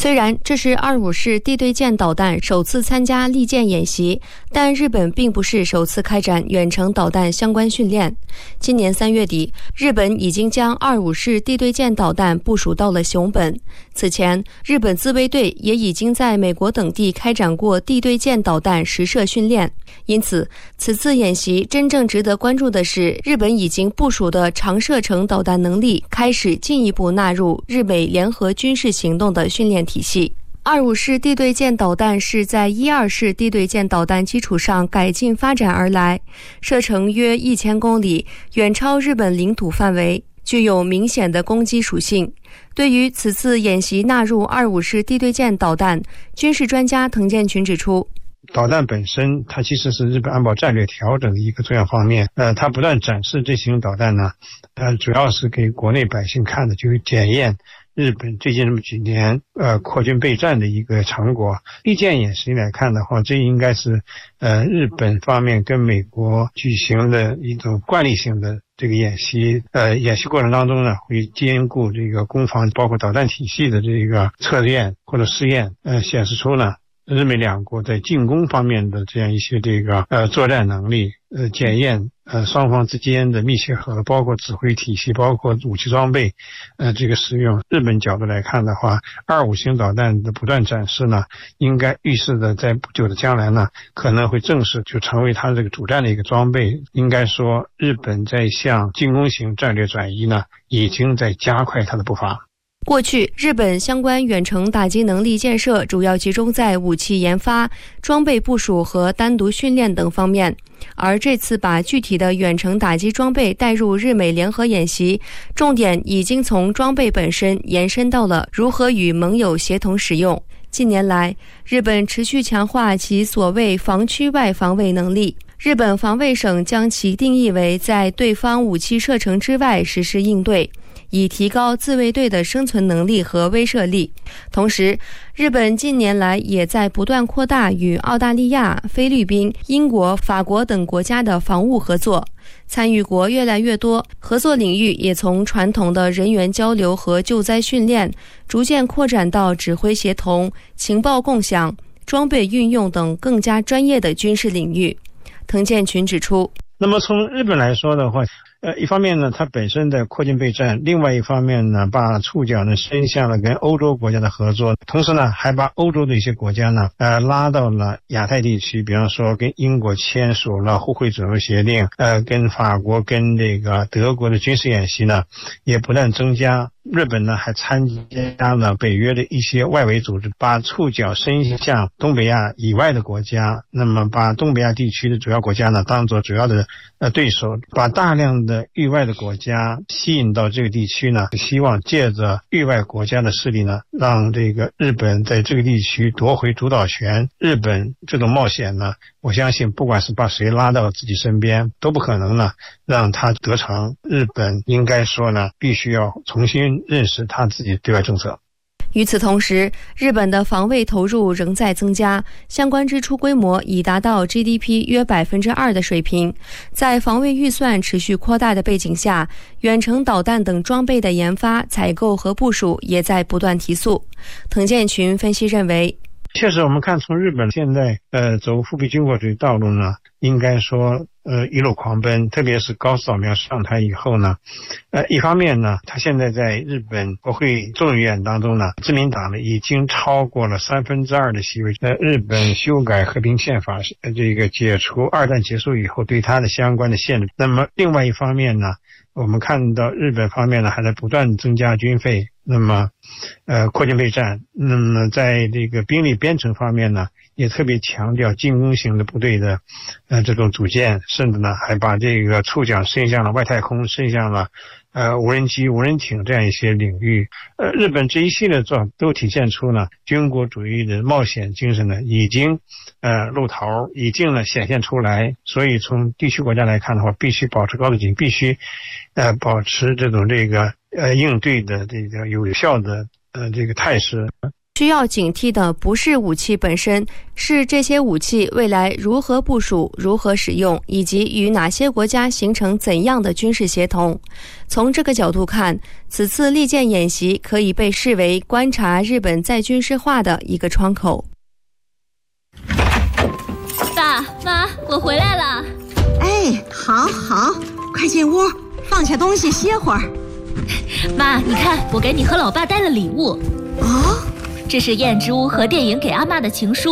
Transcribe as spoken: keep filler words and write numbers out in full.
虽然这是二五式地对舰导弹首次参加利剑演习，但日本并不是首次开展远程导弹相关训练。今年三月底，日本已经将二五式地对舰导弹部署到了熊本。此前，日本自卫队也已经在美国等地开展过地对舰导弹实射训练。因此，此次演习真正值得关注的是，日本已经部署的长射程导弹能力开始进一步纳入日美联合军事行动的训练体系。二五式地对舰导弹是在一二式地对舰导弹基础上改进发展而来，射程约一千公里，远超日本领土范围，具有明显的攻击属性。对于此次演习纳入二五式地对舰导弹，军事专家滕建群指出， 导弹本身它其实是日本安保战略调整的一个重要方面，呃，它不断展示这型导弹呢，呃，主要是给国内百姓看的，就是检验日本最近这么几年呃扩军备战的一个成果。利剑演习来看的话，这应该是呃日本方面跟美国举行的一种惯例性的这个演习，呃演习过程当中呢，会兼顾这个攻防，包括导弹体系的这个测验或者试验，呃显示出呢日美两国在进攻方面的这样一些这个呃作战能力，呃检验呃双方之间的密切合作，包括指挥体系，包括武器装备，呃这个使用。日本角度来看的话，二五型导弹的不断展示呢，应该预示的在不久的将来呢，可能会正式就成为它这个主战的一个装备。应该说，日本在向进攻型战略转移呢，已经在加快它的步伐。 过去，日本相关远程打击能力建设主要集中在武器研发、装备部署和单独训练等方面，而这次把具体的远程打击装备带入日美联合演习，重点已经从装备本身延伸到了如何与盟友协同使用。近年来，日本持续强化其所谓防区外防卫能力。日本防卫省将其定义为在对方武器射程之外实施应对，以提高自卫队的生存能力和威慑力。同时，日本近年来也在不断扩大与澳大利亚、菲律宾、英国、法国等国家的防务合作，参与国越来越多，合作领域也从传统的人员交流和救灾训练，逐渐扩展到指挥协同、情报共享、装备运用等更加专业的军事领域。滕建群指出， 那么从日本来说的话，呃，一方面呢，它本身的扩军备战；另外一方面呢，把触角呢伸向了跟欧洲国家的合作，同时呢，还把欧洲的一些国家呢，呃，拉到了亚太地区，比方说跟英国签署了互惠准入协定，呃，跟法国、跟这个德国的军事演习呢，也不断增加。日本呢还参加了北约的一些外围组织，把触角伸向东北亚以外的国家，那么把东北亚地区的主要国家呢当作主要的呃对手，把大量的域外的国家吸引到这个地区呢，希望借着域外国家的势力呢，让这个日本在这个地区夺回主导权。日本这种冒险呢，我相信不管是把谁拉到自己身边，都不可能呢让他得逞。日本应该说呢，必须要重新认识他自己对外政策。 与此同时，日本的防卫投入仍在增加，相关支出规模已达到 G D P 约 百分之二 的水平。在防卫预算持续扩大的背景下，远程导弹等装备的研发、采购和部署也在不断提速。滕建群分析认为， 确实我们看从日本现在呃走复辟军国主义道路呢，应该说呃一路狂奔，特别是高市早苗上台以后呢，呃一方面呢，他现在在日本国会众议院当中呢，自民党呢已经超过了三分之二的席位。呃，日本修改和平宪法，呃这个解除二战结束以后对它的相关的限制。那么另外一方面呢，我们看到日本方面呢还在不断增加军费，那么呃扩军备战，那么在这个兵力编程方面呢，也特别强调进攻型的部队的呃这种组建，甚至呢还把这个触角伸向了外太空，伸向了呃无人机、无人艇这样一些领域。呃日本这一系列做法都体现出呢军国主义的冒险精神呢已经呃露头，已经呢显现出来。所以从地区国家来看的话，必须保持高度警惕，必须呃保持这种这个呃应对的这个有效的呃这个态势。 需要警惕的不是武器本身，是这些武器未来如何部署、如何使用，以及与哪些国家形成怎样的军事协同。从这个角度看，此次利剑演习可以被视为观察日本再军事化的一个窗口。 爸妈，我回来了。 哎，好好，快进屋，放下东西歇会儿。 妈，你看，我给你和老爸带了礼物。 哦， 这是燕之屋和电影给阿嬷的情书。